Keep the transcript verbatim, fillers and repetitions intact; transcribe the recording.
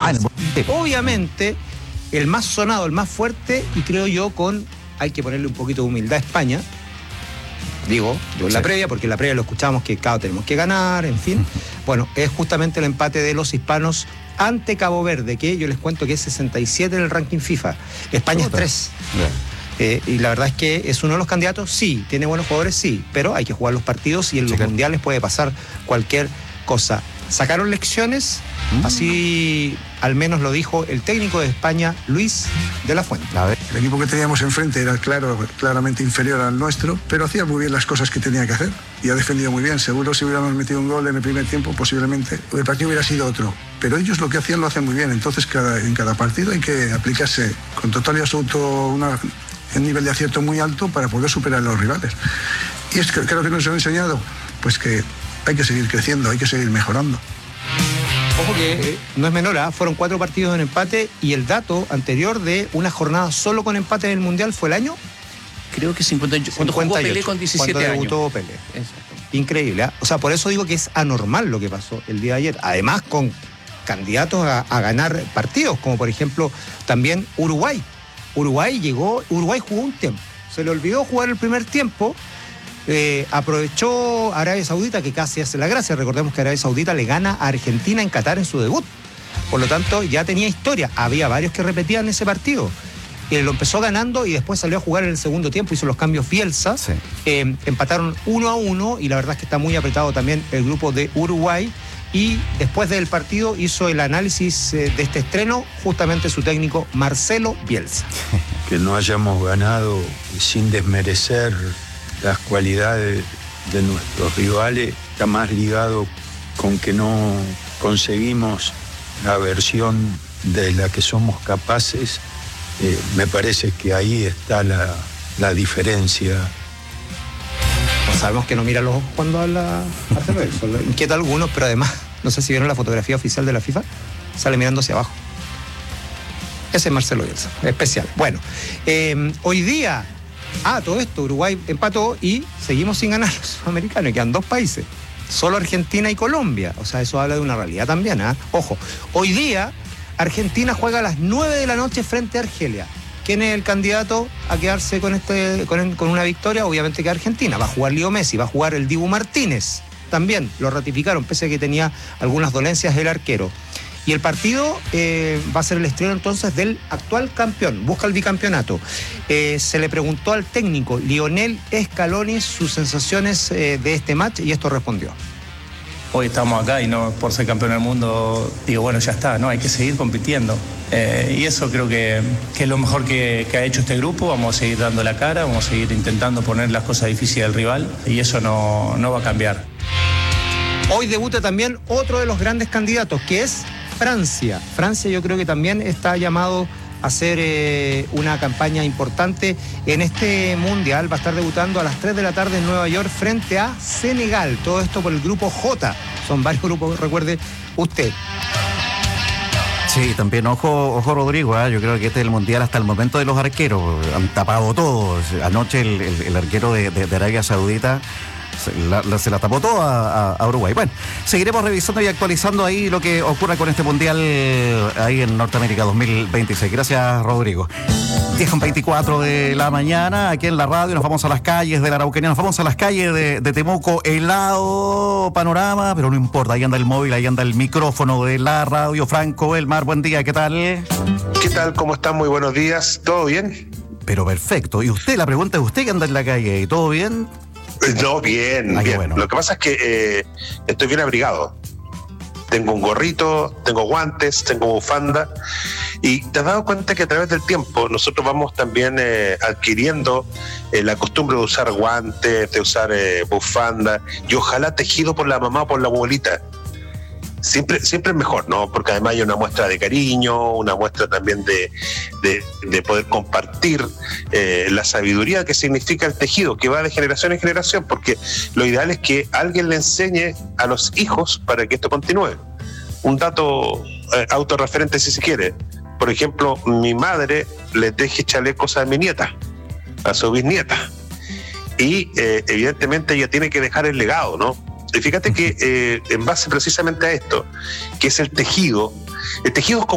Ah, Sí. sí. Obviamente, el más sonado, el más fuerte, y creo yo con, hay que ponerle un poquito de humildad a España, digo, yo en la Sí. previa, porque en la previa lo escuchamos que claro, tenemos que ganar, en fin. Bueno, es justamente el empate de los hispanos ante Cabo Verde, que yo les cuento que es sesenta y siete en el ranking FIFA. España es tres. Eh, y la verdad es que es uno de los candidatos, sí, tiene buenos jugadores, sí, pero hay que jugar los partidos y en Sí, los claro. mundiales puede pasar cualquier cosa. Sacaron lecciones, Mm. así al menos lo dijo el técnico de España, Luis de la Fuente. A ver. El equipo que teníamos enfrente era claro, claramente inferior al nuestro, pero hacía muy bien las cosas que tenía que hacer y ha defendido muy bien. Seguro si hubiéramos metido un gol en el primer tiempo, posiblemente el partido hubiera sido otro. Pero ellos lo que hacían lo hacen muy bien, entonces cada, en cada partido hay que aplicarse con total y absoluto una, un nivel de acierto muy alto para poder superar a los rivales. Y es que creo que nos han enseñado pues que hay que seguir creciendo, hay que seguir mejorando. Ojo que eh, no es menor, ¿ah? Fueron cuatro partidos en empate y el dato anterior de una jornada solo con empate en el Mundial fue el año Creo que cincuenta y ocho. Cuando jugó cincuenta y ocho, Pelé con diecisiete cuando años. debutó Pelé. Exacto. Increíble, ¿ah? O sea, por eso digo que es anormal lo que pasó el día de ayer. Además, con candidatos a, a ganar partidos, como por ejemplo también Uruguay. Uruguay llegó, Uruguay jugó un tiempo. Se le olvidó jugar el primer tiempo. Eh, aprovechó Arabia Saudita, que casi hace la gracia. Recordemos que Arabia Saudita le gana a Argentina en Qatar en su debut. Por lo tanto, ya tenía historia. Había varios que repetían ese partido. Eh, lo empezó ganando y después salió a jugar en el segundo tiempo, hizo los cambios Bielsa. Sí. Eh, empataron uno a uno y la verdad es que está muy apretado también el grupo de Uruguay. Y después del partido hizo el análisis eh, de este estreno justamente su técnico Marcelo Bielsa. Que no hayamos ganado sin desmerecer las cualidades de nuestros rivales, está más ligado con que no conseguimos la versión de la que somos capaces. Eh, me parece que ahí está la, la diferencia. Pues sabemos que no mira los ojos cuando habla Marcelo Bielsa. Lo inquieta a algunos, pero además, no sé si vieron la fotografía oficial de la FIFA, sale mirando hacia abajo. Ese es Marcelo Bielsa, especial. Bueno, eh, hoy día, ah, todo esto, Uruguay empató y seguimos sin ganar los sudamericanos, y quedan dos países, solo Argentina y Colombia. O sea, eso habla de una realidad también, ¿eh? Ojo, hoy día Argentina juega a las nueve de la noche frente a Argelia. ¿Quién es el candidato a quedarse con, este, con, con una victoria? Obviamente que Argentina. Va a jugar Leo Messi, va a jugar el Dibu Martínez. También lo ratificaron, pese a que tenía algunas dolencias el arquero. Y el partido eh, va a ser el estreno entonces del actual campeón, busca el bicampeonato. Eh, se le preguntó al técnico Lionel Scaloni sus sensaciones eh, de este match y esto respondió. Hoy estamos acá y no por ser campeón del mundo, digo, bueno, ya está, ¿no? Hay que seguir compitiendo. Eh, y eso creo que, que es lo mejor que, que ha hecho este grupo. Vamos a seguir dando la cara, vamos a seguir intentando poner las cosas difíciles al rival y eso no, no va a cambiar. Hoy debuta también otro de los grandes candidatos, que es Francia. Francia yo creo que también está llamado a hacer eh, una campaña importante en este mundial. Va a estar debutando a las tres de la tarde en Nueva York frente a Senegal. Todo esto por el grupo J. Son varios grupos, recuerde usted. Sí, también, ojo, ojo Rodrigo, ¿eh? Yo creo que este es el mundial hasta el momento de los arqueros. Han tapado todo. Anoche el, el, el arquero de, de, de Arabia Saudita se la, la, se la tapó todo a, a, a Uruguay. Bueno, seguiremos revisando y actualizando ahí lo que ocurra con este mundial ahí en Norteamérica dos mil veintiséis. Gracias, Rodrigo. diez con veinticuatro de la mañana, aquí en la radio, nos vamos a las calles de la Araucanía, nos vamos a las calles de, de Temuco, helado panorama, pero no importa, ahí anda el móvil, ahí anda el micrófono de la radio. Franco Elmar, buen día, ¿qué tal? ¿Qué tal? ¿Cómo están? Muy buenos días. ¿Todo bien? Pero perfecto. Y usted, la pregunta es usted que anda en la calle, ¿todo bien? No, bien, Ah, qué bien. bueno. Lo que pasa es que eh, estoy bien abrigado. Tengo un gorrito, tengo guantes, tengo bufanda. Y te has dado cuenta que a través del tiempo nosotros vamos también eh, adquiriendo eh, la costumbre de usar guantes, de usar eh, bufanda, y ojalá tejido por la mamá o por la abuelita. Siempre, siempre es mejor, ¿no? Porque además hay una muestra de cariño, una muestra también de, de, de poder compartir eh, la sabiduría que significa el tejido, que va de generación en generación, porque lo ideal es que alguien le enseñe a los hijos para que esto continúe. Un dato eh, autorreferente, si se quiere. Por ejemplo, mi madre le teje chalecos a mi nieta, a su bisnieta. Y eh, evidentemente ella tiene que dejar el legado, ¿no? Y fíjate que eh, en base precisamente a esto, que es el tejido, el tejido es como